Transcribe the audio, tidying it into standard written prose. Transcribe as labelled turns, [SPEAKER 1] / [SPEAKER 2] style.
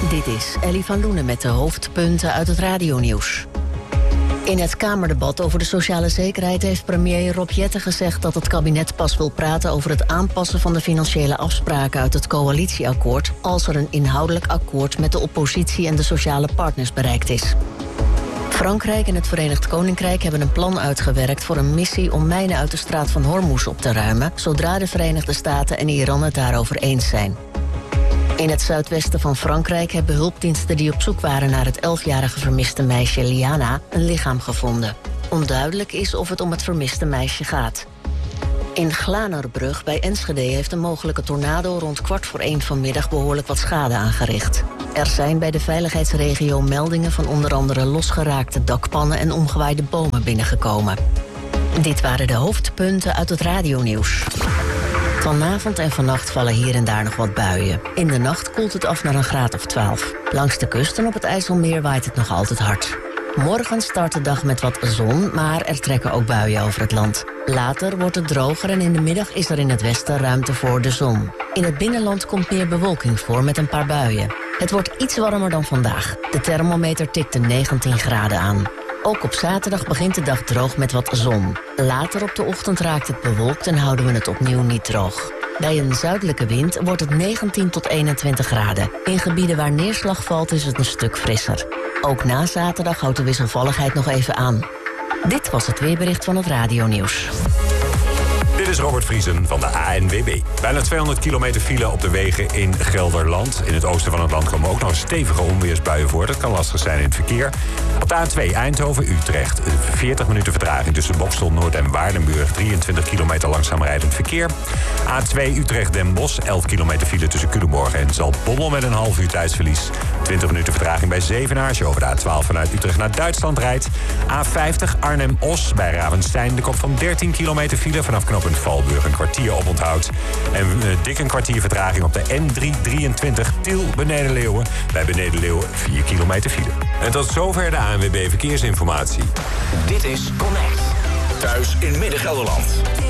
[SPEAKER 1] Dit is Ellie van Loenen met de hoofdpunten uit het radionieuws. In het Kamerdebat over de sociale zekerheid heeft premier Rob Jetten gezegd dat het kabinet pas wil praten over het aanpassen van de financiële afspraken uit het coalitieakkoord als er een inhoudelijk akkoord met de oppositie en de sociale partners bereikt is. Frankrijk en het Verenigd Koninkrijk hebben een plan uitgewerkt voor een missie om mijnen uit de straat van Hormuz op te ruimen, zodra de Verenigde Staten en Iran het daarover eens zijn. In het zuidwesten van Frankrijk hebben hulpdiensten die op zoek waren naar het 11-jarige vermiste meisje Liana een lichaam gevonden. Onduidelijk is of het om het vermiste meisje gaat. In Glanerbrug bij Enschede heeft een mogelijke tornado rond 1:15 vanmiddag behoorlijk wat schade aangericht. Er zijn bij de veiligheidsregio meldingen van onder andere losgeraakte dakpannen en omgewaaide bomen binnengekomen. Dit waren de hoofdpunten uit het radionieuws. Vanavond en vannacht vallen hier en daar nog wat buien. In de nacht koelt het af naar een graad of 12. Langs de kust en op het IJsselmeer waait het nog altijd hard. Morgen start de dag met wat zon, maar er trekken ook buien over het land. Later wordt het droger en in de middag is er in het westen ruimte voor de zon. In het binnenland komt meer bewolking voor met een paar buien. Het wordt iets warmer dan vandaag. De thermometer tikt de 19 graden aan. Ook op zaterdag begint de dag droog met wat zon. Later op de ochtend raakt het bewolkt en houden we het opnieuw niet droog. Bij een zuidelijke wind wordt het 19 tot 21 graden. In gebieden waar neerslag valt is het een stuk frisser. Ook na zaterdag houdt de wisselvalligheid nog even aan. Dit was het weerbericht van het radionieuws.
[SPEAKER 2] Dit is Robert Vriesen van de ANWB. Bijna 200 kilometer file op de wegen in Gelderland. In het oosten van het land komen ook nog stevige onweersbuien voor. Dat kan lastig zijn in het verkeer. Op de A2 Eindhoven-Utrecht. 40 minuten vertraging tussen Bokstel, Noord en Waardenburg. 23 kilometer langzaam rijdend verkeer. A2 Utrecht-Den Bosch. 11 kilometer file tussen Culemborg en Zaltbommel met een half uur tijdsverlies. 20 minuten vertraging bij Zevenaar. Als je over de A12 vanuit Utrecht naar Duitsland rijdt. A50 Arnhem-Os bij Ravenstein. De kop van 13 kilometer file vanaf knooppunt Valburg. Een kwartier op onthoud. En dik een kwartier vertraging op de N323 Tiel-Beneden-Leeuwen. Bij Beneden-Leeuwen 4 kilometer file. En tot zover de ANWB Verkeersinformatie.
[SPEAKER 3] Dit is Connect. Thuis in Midden-Gelderland.